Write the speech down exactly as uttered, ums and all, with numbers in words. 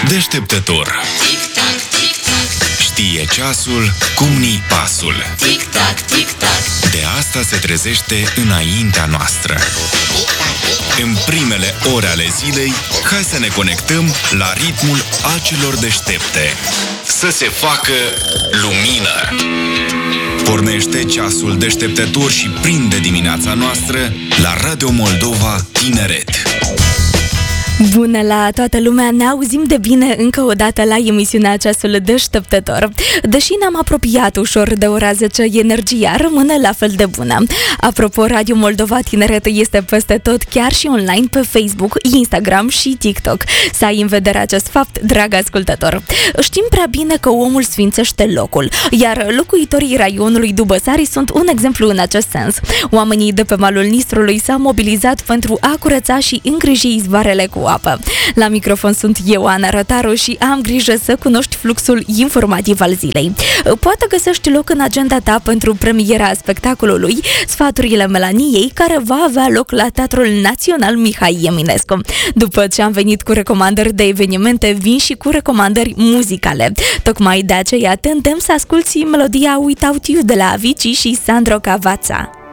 deșteptător. Știe ceasul cum ni pasul. De asta se trezește înaintea noastră. În primele ore ale zilei, hai să ne conectăm la ritmul acelor deștepte. Să se facă lumină. Pornește ceasul deșteptător și prinde dimineața noastră la Radio Moldova Tineret. Bună la toată lumea, ne auzim de bine încă o dată la emisiunea Ceasul Deșteptător. Deși ne-am apropiat ușor de ora zece, energia rămâne la fel de bună. Apropo, Radio Moldova Tineret este peste tot, chiar și online pe Facebook, Instagram și TikTok. Să ai în vedere acest fapt, drag ascultător. Știm prea bine că omul sfințește locul, iar locuitorii raionului Dubăsari sunt un exemplu în acest sens. Oamenii de pe malul Nistrului s-au mobilizat pentru a curăța și îngriji izvoarele cu apă. La microfon sunt eu, Ana Rătaru, și am grijă să cunoști fluxul informativ al zilei. Poate găsești loc în agenda ta pentru premiera spectacolului Sfaturile Melaniei, care va avea loc la Teatrul Național Mihai Eminescu. După ce am venit cu recomandări de evenimente, vin și cu recomandări muzicale. Tocmai de aceea te îndemn să asculti melodia Without You de la Avicii și Sandro Cavazza.